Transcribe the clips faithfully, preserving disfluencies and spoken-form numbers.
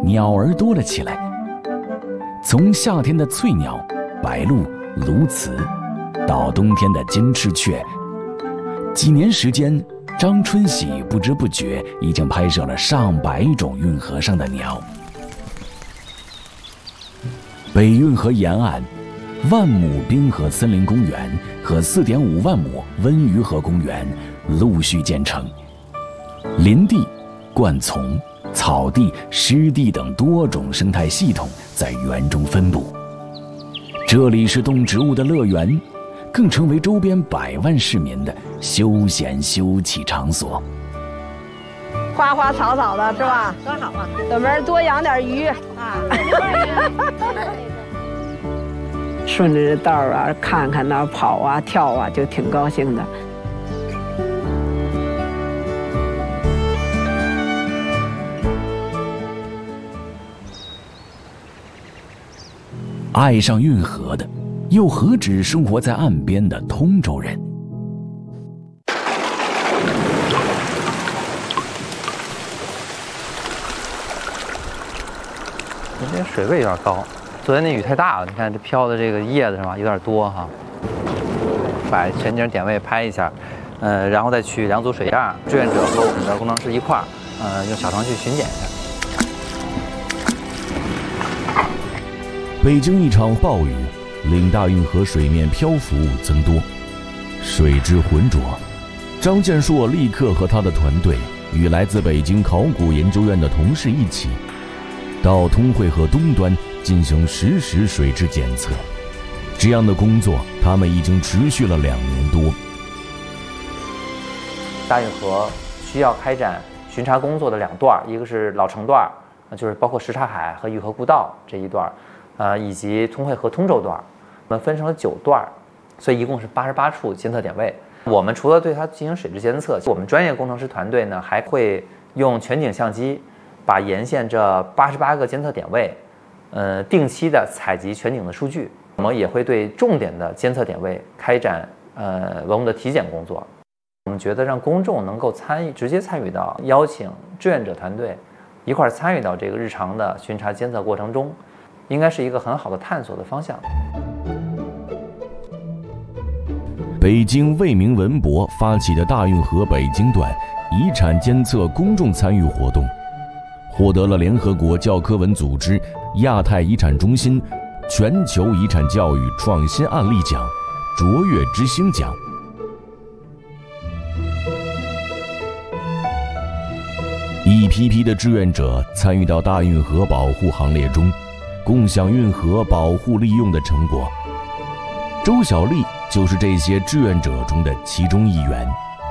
鸟儿多了起来。从夏天的翠鸟、白鹭、鸬鹚，到冬天的金翅雀，几年时间，张春喜不知不觉已经拍摄了上百种运河上的鸟。北运河沿岸，万亩滨河森林公园和 四点五万亩温榆河公园陆续建成，林地、灌丛、草地、湿地等多种生态系统在园中分布。这里是动植物的乐园，更成为周边百万市民的休闲休憩场所。 花花草草的是吧？ 多好啊！ 咱们多养点鱼啊！顺着这道啊，看看那跑啊跳啊，就挺高兴的。 爱上运河的，又何止生活在岸边的通州人？ 今天水位有点高，昨天那雨太大了，你看这飘的这个叶子是吧，有点多哈。把全景点位拍一下，呃，然后再去两组水样，志愿者和我们的工程师一块儿，呃，用小程序巡检一下。 北京一场暴雨，令大运河水面漂浮物增多，水质浑浊。张建硕立刻和他的团队与来自北京考古研究院的同事一起，到通惠河东端进行实时水质检测。这样的工作，他们已经持续了两年多。 大运河需要开展巡查工作的两段，一个是老城段，就是包括什刹海和玉河故道这一段，呃，以及通惠河通州段，我们分成了九段，所以一共是八十八处监测点位。我们除了对它进行水质监测，我们专业工程师团队呢还会用全景相机，把沿线这八十八个监测点位，呃，定期的采集全景的数据。我们也会对重点的监测点位开展呃文物的体检工作。我们觉得让公众能够参与，直接参与到，邀请志愿者团队一块参与到这个日常的巡查监测过程中，应该是一个很好的探索的方向。 北京为民文博发起的大运河北京段遗产监测公众参与活动，获得了联合国教科文组织亚太遗产中心全球遗产教育创新案例奖、卓越之星奖。一批批的志愿者参与到大运河保护行列中，共享运河保护利用的成果。周小丽就是这些志愿者中的其中一员。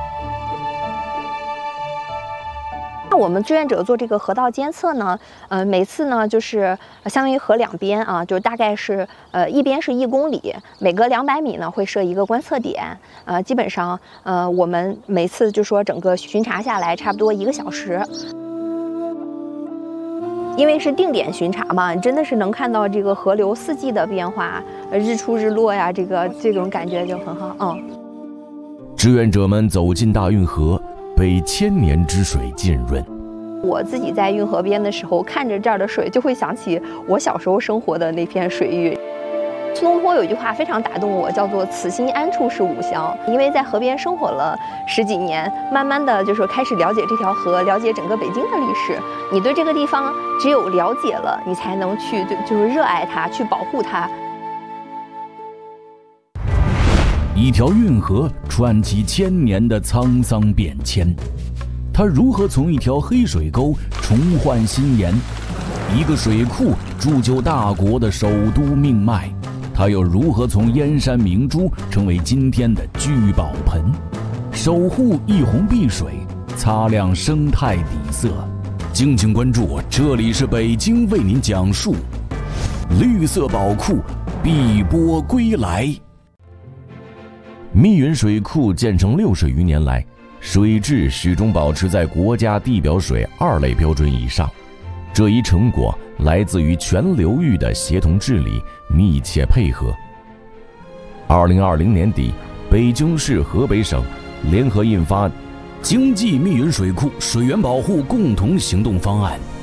我们志愿者做这个河道监测呢，呃，每次呢就是相当于河两边啊，就大概是呃一边是一公里，每隔两百米呢会设一个观测点，呃，基本上呃我们每次就说整个巡查下来差不多一个小时。因为是定点巡查嘛，真的是能看到这个河流四季的变化，日出日落呀，这个这种感觉就很好。嗯， 志愿者们走进大运河，被千年之水浸润。 我自己在运河边的时候，看着这儿的水，就会想起我小时候生活的那片水域。苏东坡有一句话非常打动我，叫做"此心安处是吾乡"。因为在河边生活了十几年，慢慢的就是开始了解这条河，了解整个北京的历史。你对这个地方只有了解了，你才能去对，就是热爱它，去保护它。 一条运河串起千年的沧桑变迁，它如何从一条黑水沟重焕新颜？一个水库铸就大国的首都命脉，它又如何从燕山明珠成为今天的聚宝盆？守护一泓碧水，擦亮生态底色。敬请关注，这里是北京为您讲述绿色宝库碧波归来。密云水库建成六十余年来，水质始终保持在国家地表水二类标准以上。这一成果来自于全流域的协同治理、密切配合。二零二零年底，北京市、河北省联合印发《经济密云水库水源保护共同行动方案》。